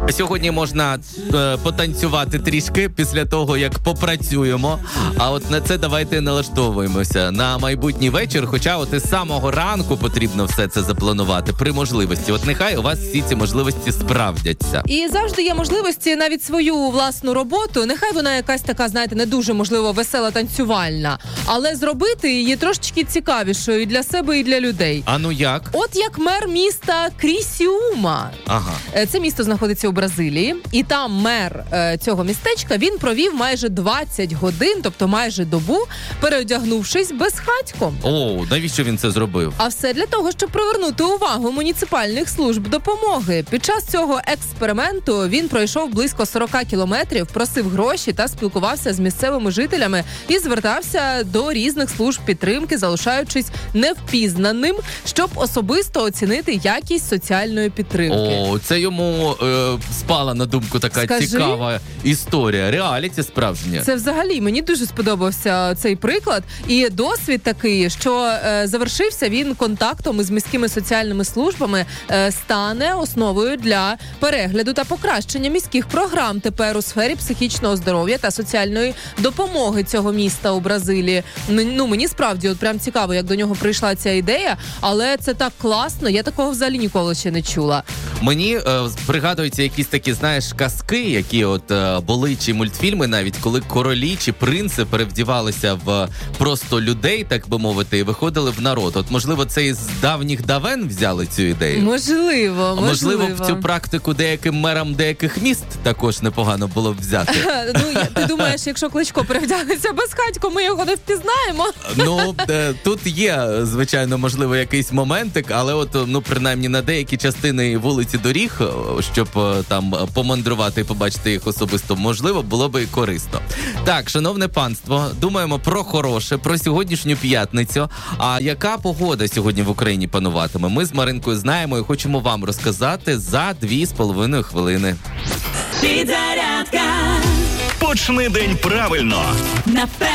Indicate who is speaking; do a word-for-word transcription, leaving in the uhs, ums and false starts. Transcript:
Speaker 1: Сьогодні можна е, потанцювати трішки після того, як попрацюємо. А от на це давайте налаштовуємося на майбутній вечір. Хоча от із самого ранку потрібно все це запланувати при можливості. От нехай у вас всі ці можливості справдяться.
Speaker 2: І завжди є можливості навіть свою власну роботу. Нехай вона якась така, знаєте, не дуже, можливо, весела, танцювальна. Але зробити її трошечки цікавішою і для себе, і для людей.
Speaker 1: А ну як?
Speaker 2: От як мер міста Крісіума.
Speaker 1: Ага.
Speaker 2: Це місто знаходиться у Бразилії. І там мер е, цього містечка, він провів майже двадцять годин, тобто майже добу, переодягнувшись безхатьком.
Speaker 1: О, навіщо він це зробив?
Speaker 2: А все для того, щоб привернути увагу муніципальних служб допомоги. Під час цього експерименту він пройшов близько сорок кілометрів, просив гроші та спілкувався з місцевими жителями і звертався до різних служб підтримки, залишаючись невпізнаним, щоб особисто оцінити якість соціальної підтримки.
Speaker 1: О, це йому е, спала на думку така
Speaker 2: Скажи?
Speaker 1: цікава історія. Реаліті справжнє.
Speaker 2: Це взагалі, мені дуже сподобався цей приклад. І досвід такий, що е, завершився він контактом із міськими соціальними службами, е, стане основою для перегляду та покращення міських програм тепер у сфері психічного здоров'я та соціальної допомоги цього міста у Бразилії. Ну, мені справді от прям цікаво, як до нього прийшла ця ідея, але це так класно, я такого взагалі ніколи ще не чула.
Speaker 1: Мені е, пригадуються якісь такі, знаєш, казки, які от е, були, чи мультфільми навіть, коли королі чи принци перевдівалися в просто людей, так би мовити, і виходили в народ. От, можливо, це із давніх давен взяли цю ідею?
Speaker 2: Можливо,
Speaker 1: а
Speaker 2: можливо.
Speaker 1: Можливо, в цю практику деяким мерам деяких міст також непогано було б взяти.
Speaker 2: Ну, ти думаєш, якщо Кличко перевдягнеться безхатько, ми його не впізнаємо?
Speaker 1: Ну, е, тут є, звичайно, можливо, якийсь моментик, але от, ну, принаймні, на деякі частини вулиці доріг, щоб е, там помандрувати і побачити їх особисто, можливо, було би і корисно. Так, шановне панство, думаємо про хороше, про сьогоднішню п'ятницю. А яка погода сьогодні в Україні пануватиме? Ми з Маринкою знаємо і хочемо вам розказати за дві з половиною хвилини.
Speaker 3: Підзарядка. Почни день правильно. На